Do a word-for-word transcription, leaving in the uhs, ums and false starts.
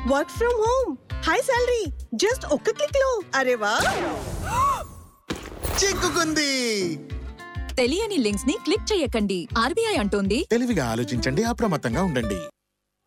Work from home, high salary, just ఒక్క click లో. అరే వా, చిక్కుకుంది. తెలియని లింక్స్ ని క్లిక్ చేయకండి. ఆర్బీఐ అంటోంది, తెలివిగా ఆలోచించండి, అప్రమత్తంగా ఉండండి.